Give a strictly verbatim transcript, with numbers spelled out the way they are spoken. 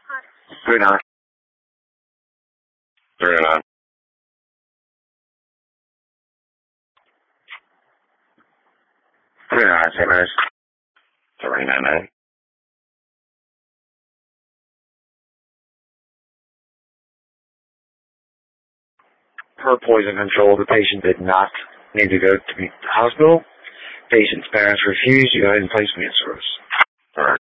Three nine. Three nine. Three nine, Saint Mary's. Three nine nine. Per poison control, the patient did not need to go to the hospital. Patient's parents refused to go ahead and place me in service. All right.